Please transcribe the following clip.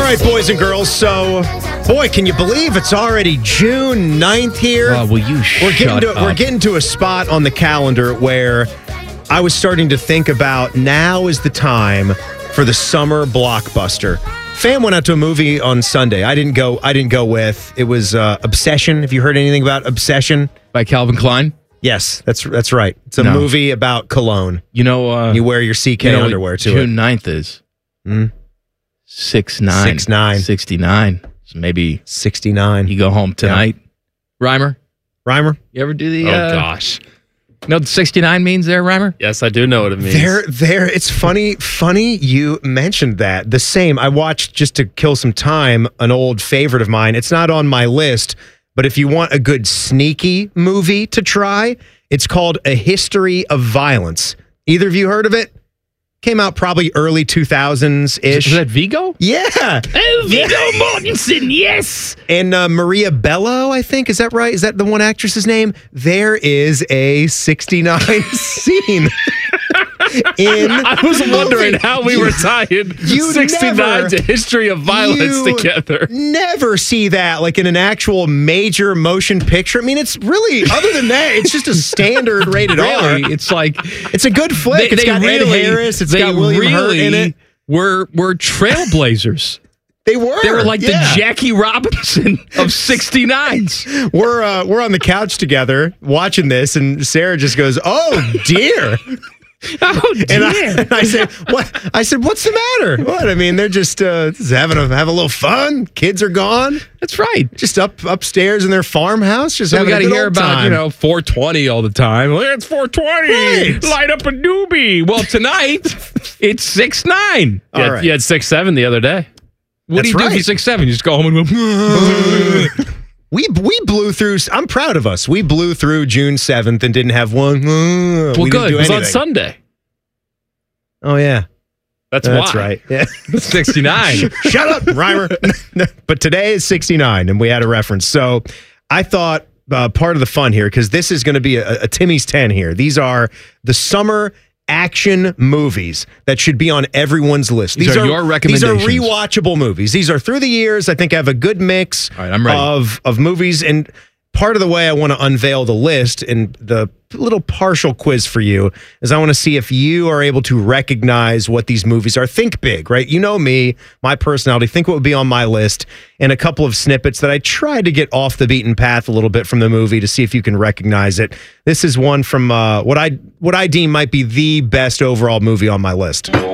right, boys and girls. So, boy, can you believe it's already June 9th here? Oh, will you shut up? We're getting to a spot on the calendar where I was starting to think about now is the time for the summer blockbuster. Fam went out to a movie on Sunday. I didn't go with. It was Obsession. Have you heard anything about Obsession? By Calvin Klein? Yes, that's right. It's a movie about cologne. You know, you wear your CK underwear to June 9th is? 6-9. 6-9. 69. So maybe 69. you go home tonight. Yeah. Reimer? You ever do the... Oh, gosh. You know what 69 means there, Reimer? Yes, I do know what it means. It's funny you mentioned that. The same. I watched, just to kill some time, an old favorite of mine. It's not on my list, but if you want a good sneaky movie to try, it's called A History of Violence. Either of you heard of it? Came out probably early 2000s-ish. Is that Viggo? Yeah. Oh, Viggo Mortensen, yes. And Maria Bello, I think. Is that right? Is that the one actress's name? There is a 69 scene. I was wondering how we were tying 69 to History of Violence together. Never see that like in an actual major motion picture. I mean, it's really, other than that, it's just a standard rated R. It's like, it's a good flick. It's got Ed Harris. It's got William Hurt in it. We're trailblazers. They were like the Jackie Robinson of 69s. We're on the couch together watching this, and Sarah just goes, "Oh dear." Oh dear! And I said, "What?" I said, "What's the matter?" What? I mean, they're just having a little fun. Kids are gone. That's right. Just upstairs in their farmhouse. Just having we got to hear about time. 420 all the time. Well, it's 420. Right. Light up a doobie. Well, tonight it's 6-9. Yeah, you had 6-7 the other day. What do you do if you're 6-7? You just go home and go. We blew through. I'm proud of us. We blew through June 7th and didn't have one. Well, we good. Didn't do it was anything. on Sunday. Oh yeah, that's right. Yeah. 69. Shut up, Reimer. But today is 69, and we had a reference. So I thought part of the fun here, because this is going to be a Timmy's 10 here. These are the summer action movies that should be on everyone's list. These are your recommendations. These are rewatchable movies. These are through the years. I think I have a good mix I'm ready. of movies. And part of the way I want to unveil the list and the little partial quiz for you is I want to see if you are able to recognize what these movies are. Think big, right? You know me, my personality. Think what would be on my list, and a couple of snippets that I tried to get off the beaten path a little bit from the movie to see if you can recognize it. This is one from what I deem might be the best overall movie on my list.